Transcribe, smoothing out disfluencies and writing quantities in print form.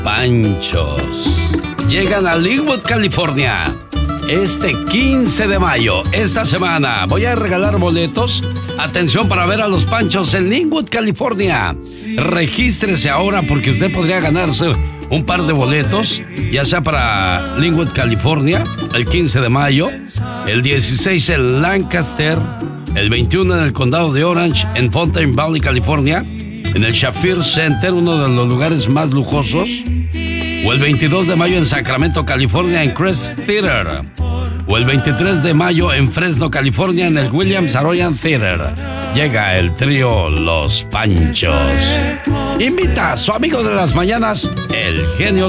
Panchos llegan a Linwood, California, este 15 de mayo. Esta semana voy a regalar boletos. Atención para ver a los Panchos en Linwood, California. Regístrese ahora porque usted podría ganarse un par de boletos, ya sea para Linwood, California, el 15 de mayo, el 16 en Lancaster, el 21 en el condado de Orange, en Fountain Valley, California, en el Shafir Center, uno de los lugares más lujosos, o el 22 de mayo en Sacramento, California, en Crest Theater, o el 23 de mayo en Fresno, California, en el Williams Arroyo Theater. Llega el trío Los Panchos. Invita a su amigo de las mañanas, el genio